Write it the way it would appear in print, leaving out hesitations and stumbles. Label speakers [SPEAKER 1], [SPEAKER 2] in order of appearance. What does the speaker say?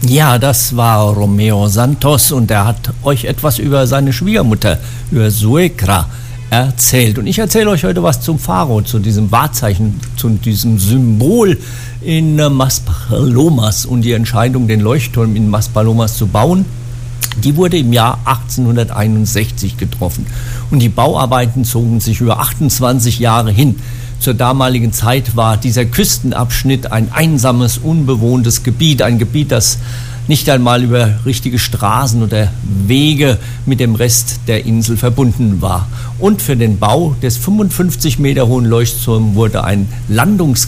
[SPEAKER 1] Ja, das war Romeo Santos und er hat euch etwas über seine Schwiegermutter, über Suegra, erzählt. Und ich erzähle euch heute was zum Pharao, zu diesem Wahrzeichen, zu diesem Symbol in Maspalomas und die Entscheidung, den Leuchtturm in Maspalomas zu bauen. Die wurde im Jahr 1861 getroffen und die Bauarbeiten zogen sich über 28 Jahre hin. Zur damaligen Zeit war dieser Küstenabschnitt ein einsames, unbewohntes Gebiet, ein Gebiet, das nicht einmal über richtige Straßen oder Wege mit dem Rest der Insel verbunden war. Und für den Bau des 55 Meter hohen Leuchtturms wurde ein